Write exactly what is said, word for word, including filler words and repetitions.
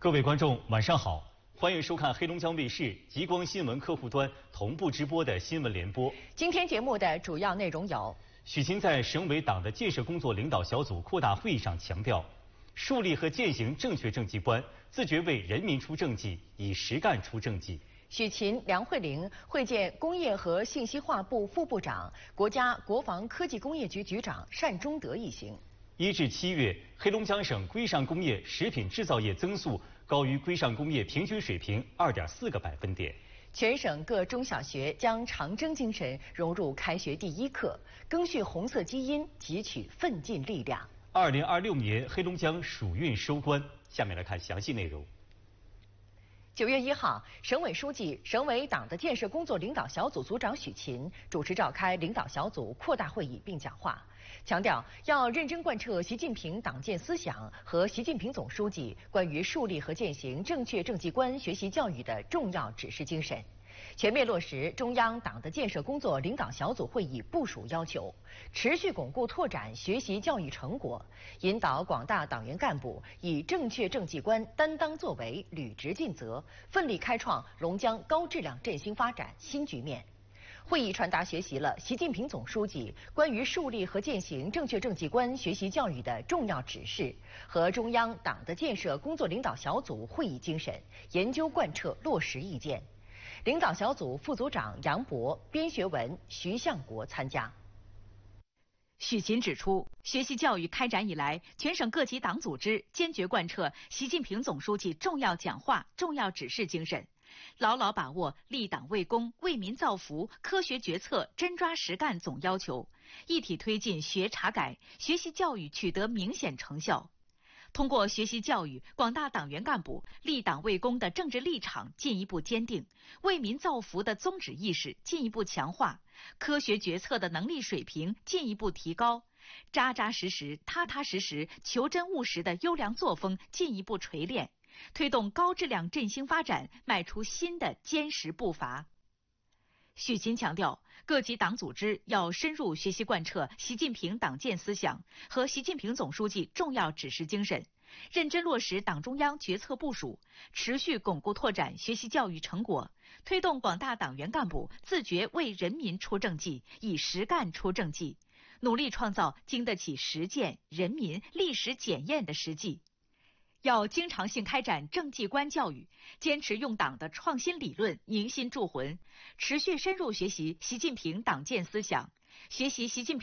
各位观众，晚上好，欢迎收看黑龙江卫视极光新闻客户端同步直播的新闻联播。 今天节目的主要内容有： 许勤在省委党的建设工作领导小组扩大会议上强调，树立和践行正确政绩观，自觉为人民出政绩，以实干出政绩。 许勤、梁慧玲会见工业和信息化部副部长、国家国防科技工业局局长单忠德一行。 一至七月，黑龙江省规上工业食品制造业增速高于规上工业平均水平二点四个百分点。 全省各中小学将长征精神融入开学第一课，赓续红色基因，汲取奋进力量。 二零二六年黑龙江暑运收官，下面来看详细内容。 九月一号，省委书记、省委党的建设工作领导小组组长许勤主持召开领导小组扩大会议并讲话，强调要认真贯彻习近平党建思想和习近平总书记关于树立和践行正确政绩观学习教育的重要指示精神，全面落实中央党的建设工作领导小组会议部署要求，持续巩固拓展学习教育成果，引导广大党员干部以正确政绩观担当作为，履职尽责，奋力开创龙江高质量振兴发展新局面。会议传达学习了习近平总书记关于树立和践行正确政绩观学习教育的重要指示和中央党的建设工作领导小组会议精神，研究贯彻落实意见。领导小组副组长杨博、边学文、徐向国参加。 许勤指出，学习教育开展以来，全省各级党组织坚决贯彻习近平总书记重要讲话、重要指示精神，牢牢把握立党为公、为民造福、科学决策、真抓实干总要求，一体推进学查改，学习教育取得明显成效。通过学习教育，广大党员干部立党为公的政治立场进一步坚定，为民造福的宗旨意识进一步强化，科学决策的能力水平进一步提高，扎扎实实、踏踏实实、求真务实的优良作风进一步锤炼，推动高质量振兴发展迈出新的坚实步伐。许勤强调，各级党组织要深入学习贯彻习近平党建思想和习近平总书记重要指示精神，认真落实党中央决策部署，持续巩固拓展学习教育成果，推动广大党员干部自觉为人民出政绩，以实干出政绩，努力创造经得起实践、人民历史检验的实际。要经常性开展政绩观教育，坚持用党的创新理论凝心铸魂，持续深入学习习近平党建思想，学习习近平